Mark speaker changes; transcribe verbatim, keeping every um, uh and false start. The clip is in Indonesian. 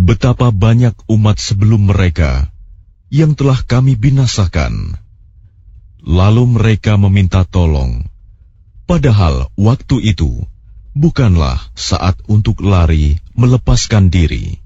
Speaker 1: Betapa banyak umat sebelum mereka yang telah kami binasakan. Lalu mereka meminta tolong, padahal waktu itu bukanlah saat untuk lari melepaskan diri.